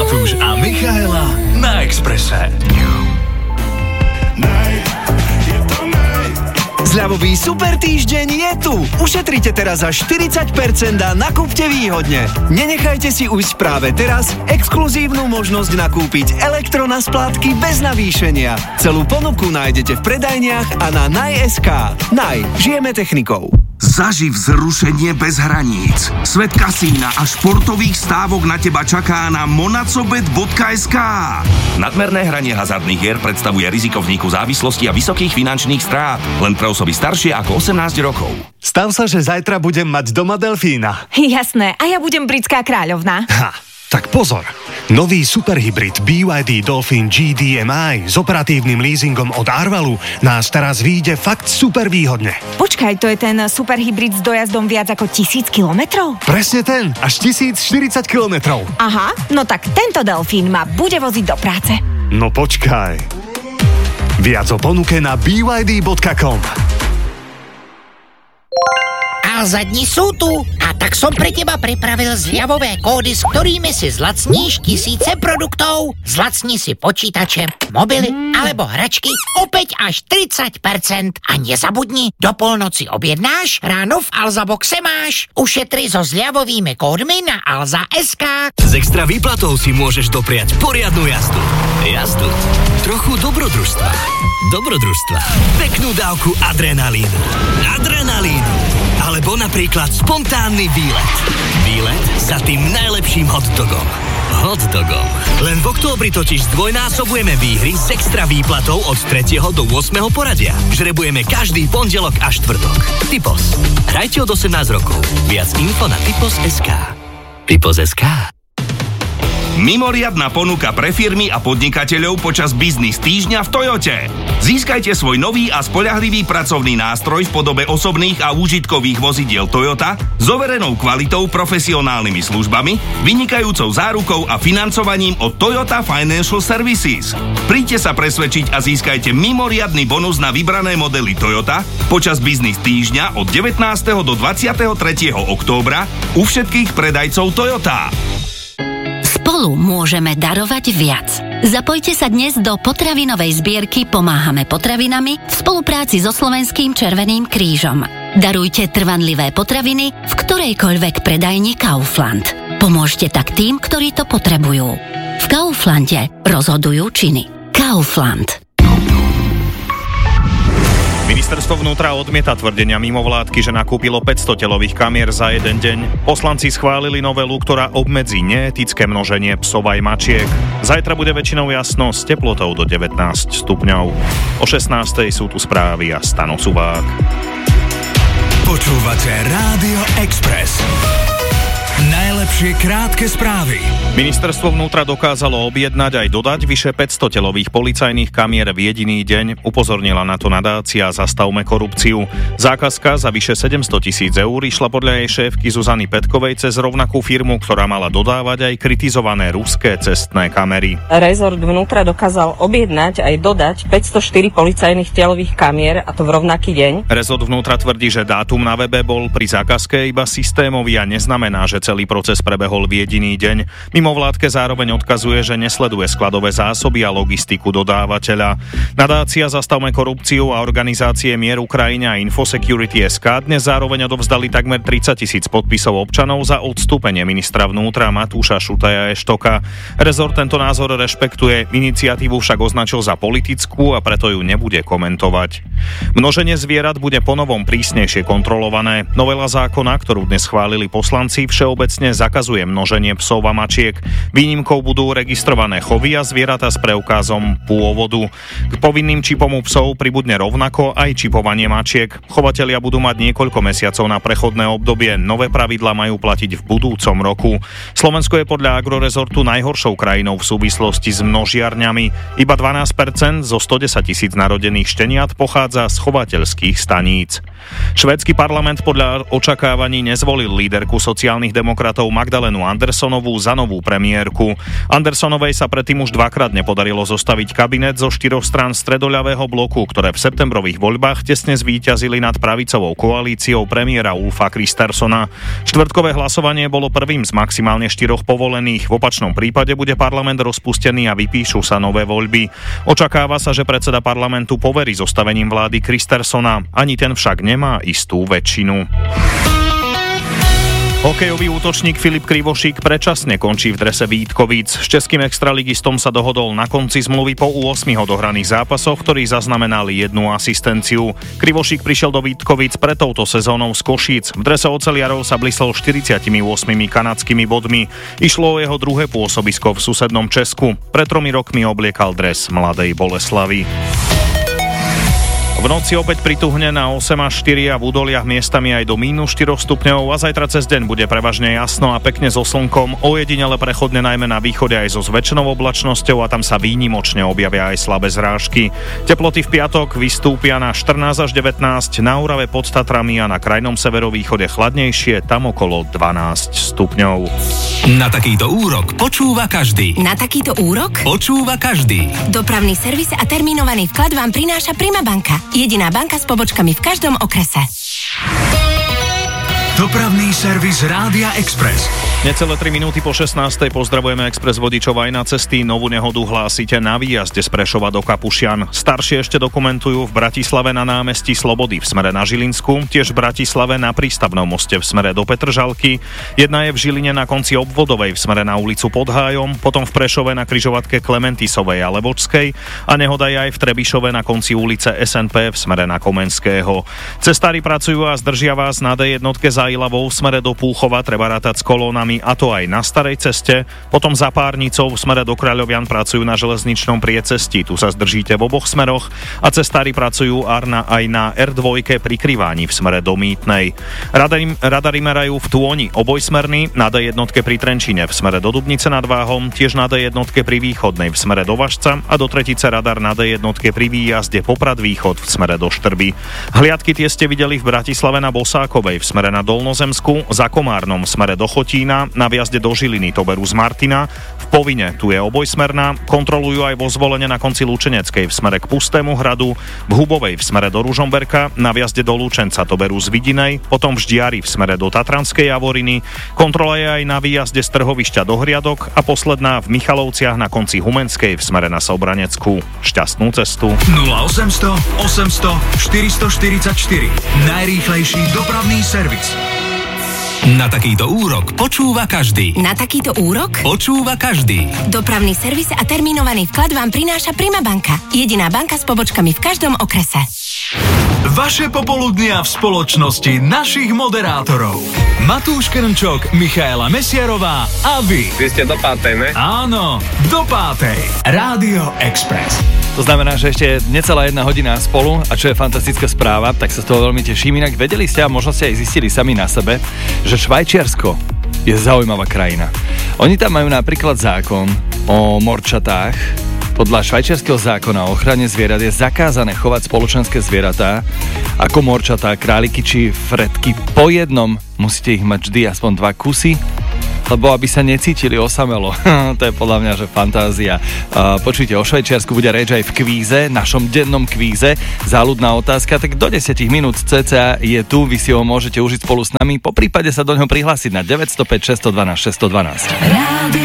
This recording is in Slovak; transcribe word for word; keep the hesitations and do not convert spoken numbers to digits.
Matúš a Michaela na Expresse. Zľavový super týždeň je tu. Ušetrite teraz až štyridsať percent a nakúpte výhodne. Nenechajte si ujsť práve teraz exkluzívnu možnosť nakúpiť elektro na splátky bez navýšenia. Celú ponuku nájdete v predajniach a na naj bodka es ká. Naj, žijeme technikou. Zaživ zrušenie bez hraníc. Svet kasína a športových stávok na teba čaká na monacobet bodka es ká. Nadmerné hranie hazardných hier predstavuje riziko vzniku závislosti a vysokých finančných strát. Len pre osoby staršie ako osemnásť rokov. Stav sa, že zajtra budem mať doma delfína. Jasné, a ja budem britská kráľovna. Ha, tak pozor. Nový superhybrid bé vaj dé Dolphin gé dé em í s operatívnym leasingom od Arvalu nás teraz vyjde fakt super výhodne. Počkaj, to je ten superhybrid s dojazdom viac ako tisíc kilometrov? Presne ten, až tisíc štyridsať kilometrov. Aha, no tak tento delfín ma bude voziť do práce. No počkaj. Viac o ponuke na bé vaj dé bodka com. Alza dni sú tu a tak som pre teba pripravil zľavové kódy, s ktorými si zlacníš tisíce produktov. Zlacni si počítače, mobily alebo hračky opäť až tridsať percent. A nezabudni, do polnoci objednáš, ráno v Alza boxe máš. Ušetri so zľavovými kódmi na alza bodka es ká. S extra výplatou si môžeš dopriať poriadnu jazdu. Jazdu. Trochu dobrodružstva. Dobrodružstva. Peknú dávku adrenalínu. Adrenalínu. Alebo napríklad spontánny výlet. Výlet za tým najlepším hotdogom. Hotdogom. Len v októbri totiž zdvojnásobujeme výhry s extra výplatou od tretieho do ôsmeho poradia. Žrebujeme každý pondelok a štvrtok. Tipos. Hrajte od osemnásť rokov. Viac info na tipos bodka es ká. tipos bodka es ká. Mimoriadna ponuka pre firmy a podnikateľov počas biznis týždňa v Toyote. Získajte svoj nový a spoľahlivý pracovný nástroj v podobe osobných a úžitkových vozidiel Toyota s overenou kvalitou, profesionálnymi službami, vynikajúcou zárukou a financovaním od Toyota Financial Services. Príďte sa presvedčiť a získajte mimoriadny bonus na vybrané modely Toyota počas biznis týždňa od devätnásteho do dvadsiateho tretieho októbra u všetkých predajcov Toyota. Spolu môžeme darovať viac. Zapojte sa dnes do potravinovej zbierky Pomáhame potravinami v spolupráci so Slovenským Červeným krížom. Darujte trvanlivé potraviny v ktorejkoľvek predajni Kaufland. Pomôžte tak tým, ktorí to potrebujú. V Kauflande rozhodujú činy. Kaufland. Ministerstvo vnútra odmieta tvrdenia mimovládky, že nakúpilo päťsto telových kamier za jeden deň. Poslanci schválili novelu, ktorá obmedzí neetické množenie psov aj mačiek. Zajtra bude väčšinou jasno s teplotou do devätnásť stupňov. O šestnástej sú tu správy a Stano Suvák. Počúvate Rádio Express. Najlepšie krátke správy. Ministerstvo vnútra dokázalo objednať aj dodať vyše päťsto telových policajných kamier v jediný deň. Upozornila na to nadácia Zastavme korupciu. Zákazka za vyše sedemsto tisíc eur išla podľa jej šéfky Zuzany Petkovej cez rovnakú firmu, ktorá mala dodávať aj kritizované ruské cestné kamery. Rezort vnútra dokázal objednať aj dodať päťstoštyri policajných telových kamier, a to v rovnaký deň. Rezort vnútra tvrdí, že dátum na webe bol pri zákazke iba systémový a neznamená, že celý proces prebehol v jediný deň. Mimovládke zároveň odkazuje, že nesleduje skladové zásoby a logistiku dodávateľa. Nadácia Zastavme korupciu a organizácie Mier Ukrajine a Infosecurity bodka es ká dnes zároveň odovzdali takmer tridsať tisíc podpisov občanov za odstúpenie ministra vnútra Matúša Šutaja Eštoka. Rezort tento názor rešpektuje, iniciatívu však označil za politickú a preto ju nebude komentovať. Množenie zvierat bude ponovom prísnejšie kontrolované. Novela zákona, ktorú dnes schválili poslanci, všeobecne zakazuje množenie psov a mačiek. Výnimkou budú registrované chovy a zvieratá s preukázom pôvodu. K povinným čipom u psov pribudne rovnako aj čipovanie mačiek. Chovatelia budú mať niekoľko mesiacov na prechodné obdobie. Nové pravidlá majú platiť v budúcom roku. Slovensko je podľa Agrorezortu najhoršou krajinou v súvislosti s množiarňami. Iba dvanásť percent zo stodesať tisíc narodených šteniat pochádza z chovateľských staníc. Švédsky parlament podľa očakávaní nezvolil líderku sociálnych demokratov kandidátov Magdalénu Andersonovú za novú premiérku. Andersonovej sa predtým už dvakrát nepodarilo zostaviť kabinet zo štyroch strán stredoľavého bloku, ktoré v septembrových voľbách tesne zvíťazili nad pravicovou koalíciou premiéra Ulfa Kristerssona. Štvrtkové hlasovanie bolo prvým z maximálne štyroch povolených. V opačnom prípade bude parlament rozpustený a vypíšu sa nové voľby. Očakáva sa, že predseda parlamentu poverí zostavením vlády Kristerssona. Ani ten však nemá istú väčšinu. Hokejový útočník Filip Krivošík predčasne končí v drese Vítkovíc. S českým extraligistom sa dohodol na konci zmluvy po ôsmich odohraných zápasoch, ktorí zaznamenali jednu asistenciu. Krivošík prišiel do Vítkovíc pred touto sezónou z Košíc. V drese oceliarov sa blísol štyridsiatimi ôsmimi kanadskými bodmi. Išlo o jeho druhé pôsobisko v susednom Česku. Pred tromi rokmi obliekal dres Mladej Boleslavy. V noci opäť prituhne na osem až štyri a v údoliach miestami aj do mínus štyri stupňov a zajtra cez deň bude prevažne jasno a pekne so slnkom, ojedinele prechodne najmä na východe aj so zväčšenou oblačnosťou a tam sa výnimočne objavia aj slabé zrážky. Teploty v piatok vystúpia na štrnásť až devätnásť, na Orave pod Tatrami a na krajnom severovýchode chladnejšie, tam okolo dvanásť stupňov. Na takýto úrok počúva každý. Na takýto úrok počúva každý. Dopravný servis a termínovaný vklad vám prináša Prima banka. Jediná banka s pobočkami v každom okrese. Dopravný servis Rádia Express. Necelé tri minúty po šestnástej pozdravujeme Express vodičov aj na cesty. Novú nehodu hlásite na výjazde z Prešova do Kapušian. Staršie ešte dokumentujú v Bratislave na námestí Slobody v smere na Žilinsku, tiež v Bratislave na prístavnom moste v smere do Petržalky. Jedna je v Žiline na konci obvodovej v smere na ulicu Pod Hájom, potom v Prešove na križovatke Klementisovej a Levočskej a nehoda je aj v Trebišove na konci ulice es en pé v smere na Komenského. Cestári pracujú a zdržia vás na dé jednotke za Ilavou v smere do Púchova, treba rátať s kolónami, a to aj na starej ceste. Potom za Párnicou v smere do Kráľovian pracujú na železničnom priecestí, tu sa zdržíte v oboch smeroch a cestári pracujú aj na er dva pri Kriváni v smere do Mýtnej. Radari, radari merajú v Tôni obojsmerný, na dé jednotke pri Trenčíne v smere do Dubnice nad Váhom, tiež na dé jednotke pri Východnej v smere do Važca a do Tretice radar na dé jednotke pri výjazde Poprad Východ v smere do Štrby. Hliadky tie ste videli v Bratislave na Bosákovej v smere na Dolnozemsku, za Komárnom v smere do Chotína, na viazde do Žiliny to berú z Martina, v Povine tu je obojsmerná, kontrolujú aj vo Zvolene na konci Lučeneckej v smere k Pustému hradu, v Hubovej v smere do Ružomberka, na viazde do Lučenca to berú z Vidinej, potom v Ždiari v smere do Tatranskej Javoriny, kontrola je aj na výjazde z Trhovišťa do Hriadok a posledná v Michalovciach na konci Humenskej v smere na Sobranecku. Šťastnú cestu. nula osemsto osemsto štyristoštyridsaťštyri. Najrýchlejší dopravný servis. Na takýto úrok počúva každý. Na takýto úrok počúva každý. Dopravný servis a termínovaný vklad vám prináša Prima banka. Jediná banka s pobočkami v každom okrese. Vaše popoludnia v spoločnosti našich moderátorov. Matúš Krnčok, Michaela Mesiarová a vy. Vy ste do pátej, ne? Áno, do pátej. Rádio Express. To znamená, že ešte necelá jedna hodina spolu a čo je fantastická správa, tak sa z toho veľmi teším. Inak vedeli ste a možno ste aj zistili sami na sebe, že Švajčiarsko je zaujímavá krajina. Oni tam majú napríklad zákon o morčatách. Podľa švajčiarskeho zákona o ochrane zvierat je zakázané chovať spoločenské zvieratá ako morčatá, králiky či fretky po jednom. Musíte ich mať vždy aspoň dva kusy, lebo aby sa necítili osamelo. To je podľa mňa, že fantázia. Uh, počujte, o Švajčiarsku bude reč aj v kvíze, našom dennom kvíze. Záľudná otázka, tak do desať minút cca je tu, vy si ho môžete užiť spolu s nami, po prípade sa do ňoho prihlásiť na deväť nula päť šesť jedna dva šesť jedna dva.